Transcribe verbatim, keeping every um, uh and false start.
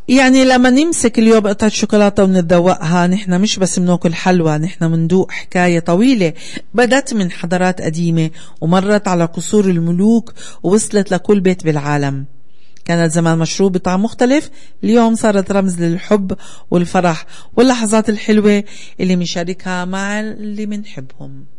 يعني لما نمسك اليوم قطعة شوكولاتة ونتذوقها، نحن مش بس مناكل حلوى، نحن مندوق حكاية طويلة بدت من حضارات قديمة ومرت على قصور الملوك ووصلت لكل بيت بالعالم. كانت زمان مشروب بطعم مختلف، اليوم صارت رمز للحب والفرح واللحظات الحلوة اللي منشاركها مع اللي منحبهم.